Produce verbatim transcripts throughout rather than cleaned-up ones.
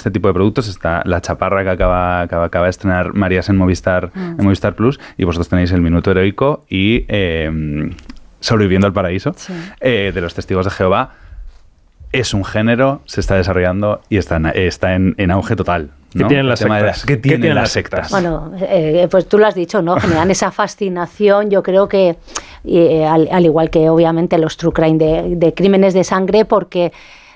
este tipo de productos. Está La Chaparra, que acaba, que acaba de estrenar Marías en Movistar, mm. en Movistar Plus, y vosotros tenéis El Minuto Heroico y eh, Sobreviviendo al Paraíso, sí. eh, de los Testigos de Jehová. Es un género, se está desarrollando y está en, está en, en auge total, ¿no? ¿Qué tienen las sectas? Las, ¿Qué tienen, ¿Qué tienen las sectas? Bueno, eh, pues tú lo has dicho, ¿no? Generan esa fascinación, yo creo que, eh, al, al igual que obviamente los true crime de, de crímenes de sangre, porque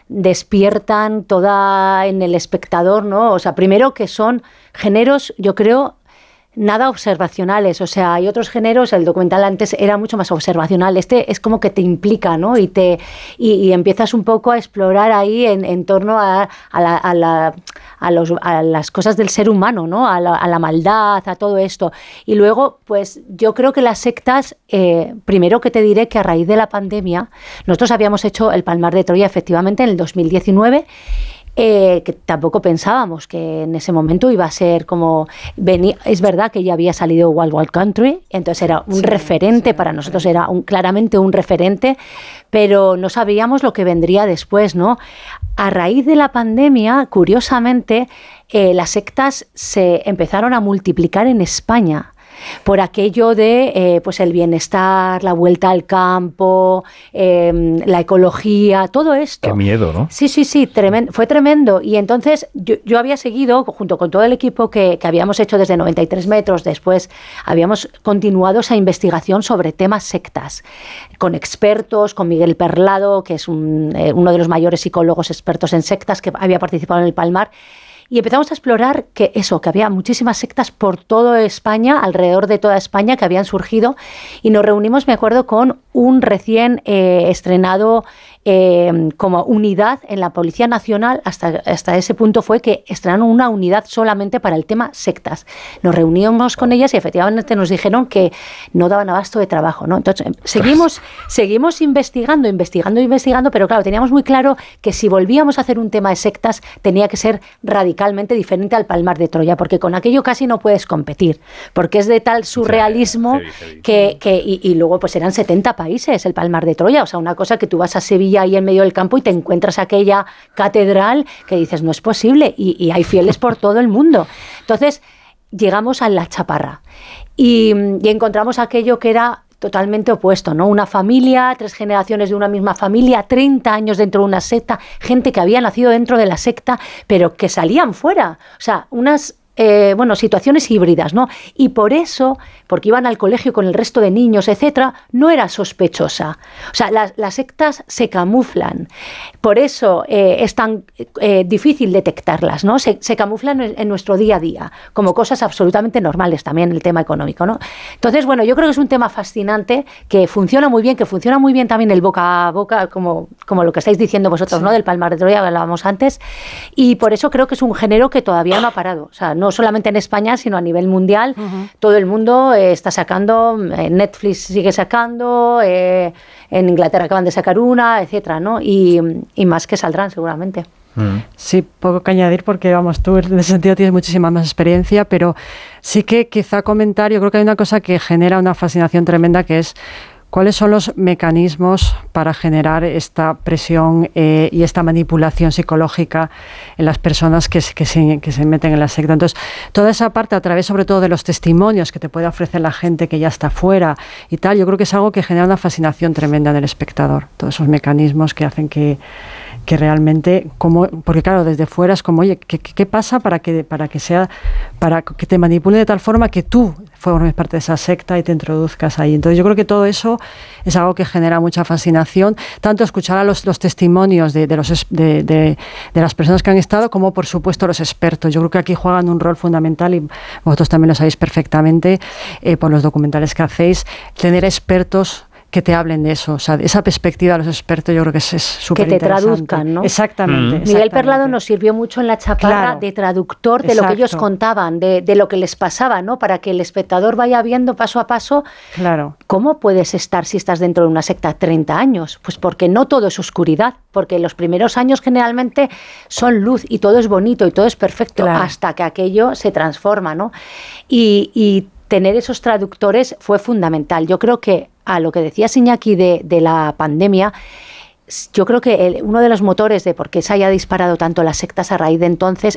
despiertan toda en el espectador, ¿no? O sea, primero que son géneros, yo creo, nada observacionales, o sea, hay otros géneros, el documental antes era mucho más observacional, este es como que te implica, ¿no? Y te y, y empiezas un poco a explorar ahí en, en torno a, a, la, a, la, a, los, a las cosas del ser humano, ¿no? A la, a la maldad, a todo esto. Y luego, pues yo creo que las sectas, eh, primero que te diré que a raíz de la pandemia, nosotros habíamos hecho el Palmar de Troya efectivamente en el dos mil diecinueve, Eh, que tampoco pensábamos que en ese momento iba a ser como... Venía, es verdad que ya había salido Wild Wild Country, entonces era un sí, referente, sí, para nosotros era un, claramente un referente, pero no sabíamos lo que vendría después, ¿no? A raíz de la pandemia, curiosamente, eh, las sectas se empezaron a multiplicar en España, por aquello de eh, pues el bienestar, la vuelta al campo, eh, la ecología, todo esto. Qué miedo, ¿no? Sí, sí, sí, tremendo, fue tremendo. Y entonces yo, yo había seguido, junto con todo el equipo que, que habíamos hecho desde noventa y tres metros, después habíamos continuado esa investigación sobre temas sectas, con expertos, con Miguel Perlado, que es un, eh, uno de los mayores psicólogos expertos en sectas, que había participado en el Palmar. Y empezamos a explorar que eso, que había muchísimas sectas por toda España, alrededor de toda España, que habían surgido. Y nos reunimos, me acuerdo, con un recién eh, estrenado eh, como unidad en la Policía Nacional. Hasta, hasta ese punto fue que estrenaron una unidad solamente para el tema sectas. Nos reunimos con ellas y efectivamente nos dijeron que no daban abasto de trabajo, ¿no? Entonces, seguimos, seguimos investigando, investigando, investigando, pero claro, teníamos muy claro que si volvíamos a hacer un tema de sectas, tenía que ser radicalmente diferente al Palmar de Troya, porque con aquello casi no puedes competir, porque es de tal surrealismo sí, sí, sí. que, que y, y luego pues eran setenta países el Palmar de Troya, o sea, una cosa que tú vas a Sevilla ahí en medio del campo y te encuentras aquella catedral que dices, no es posible, y, y hay fieles por todo el mundo. Entonces, llegamos a La Chaparra y, y encontramos aquello que era totalmente opuesto, ¿no? Una familia, tres generaciones de una misma familia, treinta años dentro de una secta, gente que había nacido dentro de la secta, pero que salían fuera. O sea, unas eh, bueno, situaciones híbridas, ¿no? Y por eso, porque iban al colegio con el resto de niños, etcétera, no era sospechosa. O sea, las, las sectas se camuflan. Por eso eh, es tan eh, difícil detectarlas, ¿no? Se, se camuflan en, en nuestro día a día, como cosas absolutamente normales, también el tema económico, ¿no? Entonces, bueno, yo creo que es un tema fascinante, que funciona muy bien, que funciona muy bien también el boca a boca, como, como lo que estáis diciendo vosotros, sí. ¿no? Del Palmar de Troya, que hablábamos antes, y por eso creo que es un género que todavía no ha parado. O sea, no solamente en España, sino a nivel mundial. Uh-huh. Todo el mundo eh, está sacando, eh, Netflix sigue sacando, eh, en Inglaterra acaban de sacar una, etcétera, ¿no? Y, y más que saldrán seguramente. Uh-huh. Sí, poco que añadir porque, vamos, tú en ese sentido tienes muchísima más experiencia, pero sí que quizá comentar, yo creo que hay una cosa que genera una fascinación tremenda, que es ¿cuáles son los mecanismos para generar esta presión eh, y esta manipulación psicológica en las personas que, que, se, que se meten en la secta? Entonces, toda esa parte, a través sobre todo de los testimonios que te puede ofrecer la gente que ya está fuera y tal, yo creo que es algo que genera una fascinación tremenda en el espectador. Todos esos mecanismos que hacen que, que realmente, como, porque claro, desde fuera es como, oye, ¿qué, qué pasa para que, para que sea, para que te manipule de tal forma que tú formes parte de esa secta y te introduzcas ahí? Entonces yo creo que todo eso es algo que genera mucha fascinación, tanto escuchar a los, los testimonios de, de, los, de, de, de las personas que han estado, como por supuesto los expertos. Yo creo que aquí juegan un rol fundamental, y vosotros también lo sabéis perfectamente eh, por los documentales que hacéis, tener expertos que te hablen de eso, o sea, esa perspectiva de los expertos yo creo que es súper interesante. Que te interesante. traduzcan, ¿no? Exactamente, mm. exactamente. Miguel Perlado nos sirvió mucho en La Chaparra, claro, de traductor de Exacto. lo que ellos contaban, de, de lo que les pasaba, ¿no? Para que el espectador vaya viendo paso a paso, claro, cómo puedes estar si estás dentro de una secta treinta años. Pues porque no todo es oscuridad, porque los primeros años generalmente son luz y todo es bonito y todo es perfecto, claro, hasta que aquello se transforma, ¿no? Y, y tener esos traductores fue fundamental. Yo creo que a lo que decía Iñaki de, de la pandemia, yo creo que el, uno de los motores de por qué se haya disparado tanto las sectas a raíz de entonces